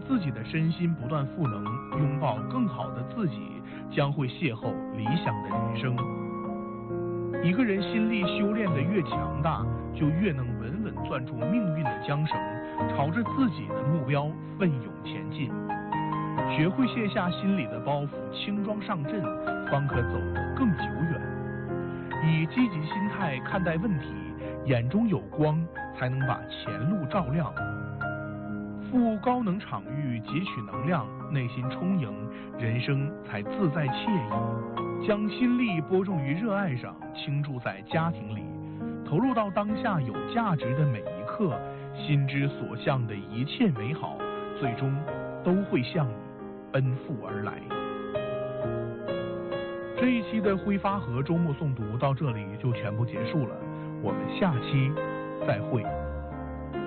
自己的身心不断赋能，拥抱更好的自己，将会邂逅理想的人生。一个人心力修炼得越强大，就越能稳稳攥住命运的缰绳，朝着自己的目标奋勇前进。学会卸下心里的包袱，轻装上阵，方可走得更久远。以积极心态看待问题，眼中有光，才能把前路照亮。赴高能场域汲取能量，内心充盈，人生才自在惬意。将心力播种于热爱上，倾注在家庭里，投入到当下有价值的每一刻，心之所向的一切美好，最终都会向你奔赴而来。这一期的挥发和周末诵读到这里就全部结束了，我们下期再会。